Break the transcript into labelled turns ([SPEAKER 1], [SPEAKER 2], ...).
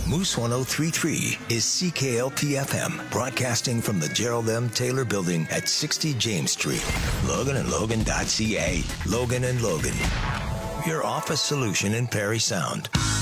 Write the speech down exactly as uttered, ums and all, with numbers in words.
[SPEAKER 1] Moose one oh three point three is C K L P F M, broadcasting from the Gerald M. Taylor Building at sixty James Street. Logan and Logan dot C A. Logan and Logan, your office solution in Perry Sound.